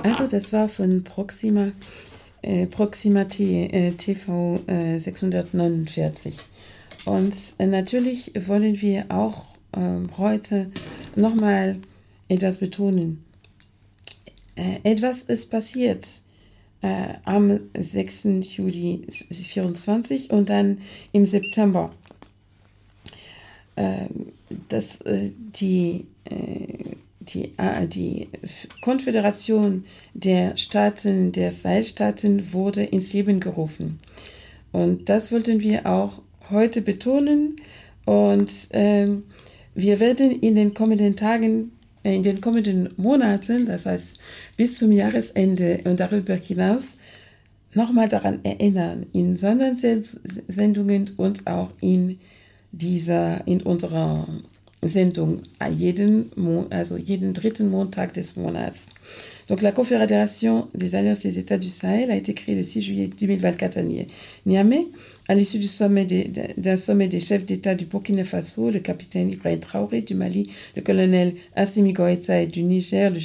Also das war von Proxima TV 649. Und natürlich wollen wir auch heute nochmal etwas betonen. Etwas ist passiert am 6. Juli 24 und dann im September. Dass die Konföderation der Staaten, der Seilstaaten wurde ins Leben gerufen. Und das wollten wir auch heute betonen. Und wir werden in den kommenden Tagen, in den kommenden Monaten, das heißt bis zum Jahresende und darüber hinaus, nochmal daran erinnern, in Sondersendungen und auch in unserer Sendung, jeden dritten Montag des Monats. Donc la Confédération des Alliances des États du Sahel a été créée le 6 juillet 2024 à Niamey, à l'issue d'un sommet des chefs d'État du Burkina Faso, le capitaine Ibrahim Traoré du Mali, le colonel Assimi Goïta du Niger, le